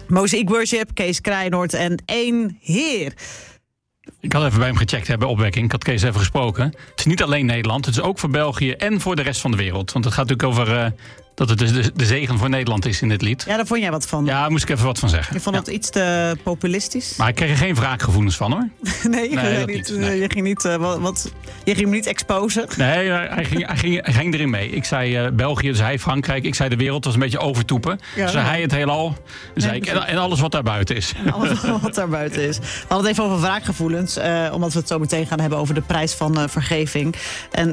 Mosaic Worship, Kees Kraaienoord en één Heer. Ik had even bij hem gecheckt bij opwekking. Ik had Kees even gesproken. Het is niet alleen Nederland, het is ook voor België en voor de rest van de wereld. Want het gaat natuurlijk over dat het dus de zegen voor Nederland is in dit lied. Ja, daar vond jij wat van. Ja, daar moest ik even wat van zeggen. Je vond het iets te populistisch? Maar ik kreeg er geen wraakgevoelens van, hoor. Nee, je ging hem niet exposen. Nee, hij ging erin mee. Ik zei België, dus hij Frankrijk. Ik zei de wereld was een beetje overtoepen. Ja, zei hij het heelal. Zei ik, en alles wat daarbuiten is. Alles wat daarbuiten is. We hadden het even over wraakgevoelens. Omdat we het zo meteen gaan hebben over de prijs van vergeving. En